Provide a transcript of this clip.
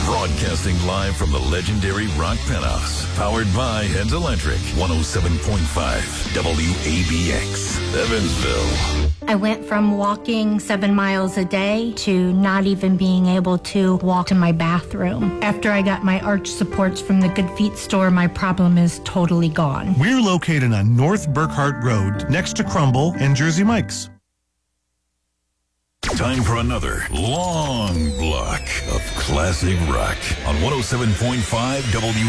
Broadcasting live from the legendary Rock Penthouse. Powered by Heads Electric. 107.5 WABX. Evansville. I went from walking 7 miles a day to not even being able to walk to my bathroom. After I got my arch supports from the Good Feet store, my problem is totally gone. We're located on North Burkhart Road, next to Crumble and Jersey Mike's. Time for another long block of classic rock on 107.5 WABX.